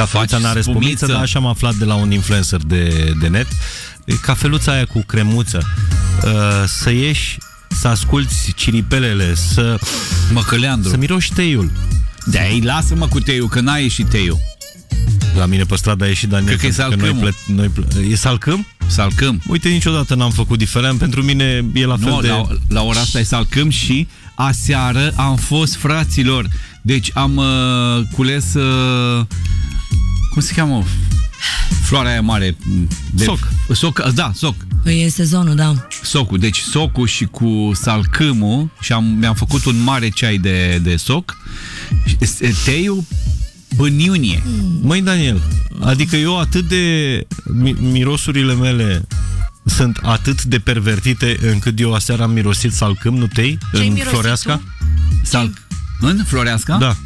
cafeluța n-are spumiță, dar așa am aflat de la un influencer de net. Cafeluța aia cu cremuță, să ieși, să asculți ciripelele, să miroși teiul. De-aia lasă-mă cu teiul, că n-a ieșit teiul. La mine pe stradă a ieșit Daniel. Cred că e salcâmul. E salcâm? Salcâm. Uite, niciodată n-am făcut diferent. Pentru mine e la fel de... La ora asta e salcâm și aseară am fost, fraților. Deci am cules... cum se cheamă? Floarea aia mare. Soc. Da, soc. Păi e sezonul, da. Socul. Deci socul și cu salcâmul și mi-am făcut un mare ceai de soc. Teiul în iunie. Măi, Daniel, adică eu atât de... mirosurile mele sunt atât de pervertite încât eu aseară am mirosit salcâm, nu tei? În Floreasca? În Floreasca? Da.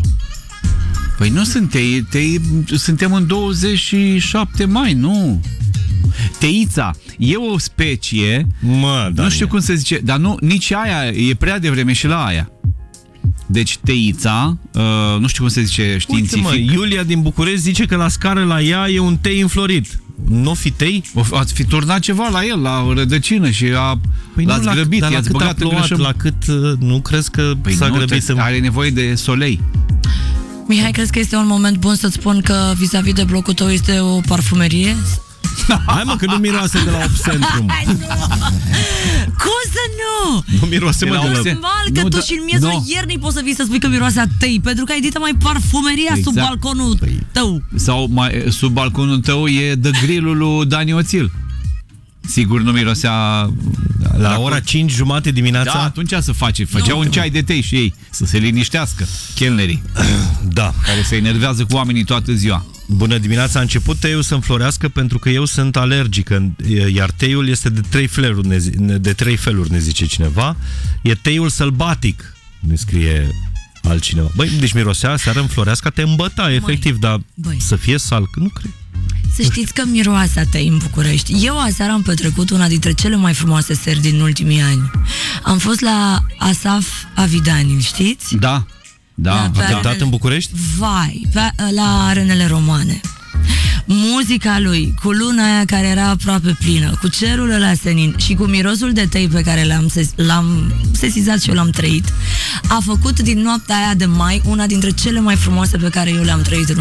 Păi nu sunt tei, suntem în 27 mai, nu. Teița e o specie, nu știu cum se zice, dar nu, nici aia, e prea devreme și la aia. Deci teița, nu știu cum se zice științific. Uite, Iulia din București zice că la scară la ea e un tei înflorit. Nu fi tei? Ați fi turnat ceva la el, la rădăcină și l-ați grăbit, i-ați băgat în greșăm. La cât nu crezi că s-a grăbit? Are nevoie de solei. Mihai, crezi că este un moment bun să-ți spun că vis-a-vis de blocul tău este o parfumerie? Hai mă, că nu miroase de la Obcentrum. Cum să nu? Nu miroase de la Obcentrum. Normal că tu și în miezul iernii poți să vii să spui că miroase a tei, pentru că ai dita mai parfumeria sub balconul tău. Sau sub balconul tău e de grillul lui Dani Oțil. Sigur nu mirosea la ora 5 jumate dimineața. Da, atunci să făceau un ceai de tei și ei să se liniștească chelnerii. Da, care se enervează cu oamenii toată ziua. Bună dimineața, a început teiul să înflorească pentru că eu sunt alergică, iar teiul este de trei feluri, ne zice cineva. E teiul sălbatic, ne scrie altcineva. Băi, deci mirosea seara înflorească, te îmbăta, efectiv, dar să fie salc, nu cred. Să știți că miroase a tei în București. Eu aseară am petrecut una dintre cele mai frumoase seri din ultimii ani. Am fost la Asaf Avidani, știți? Da. A cântat în București? Vai, la Arenele Romane. Muzica lui, cu luna aia care era aproape plină, cu cerul ăla senin și cu mirosul de tei pe care l-am sesizat și eu l-am trăit, a făcut din noaptea aia de mai una dintre cele mai frumoase pe care eu le-am trăit în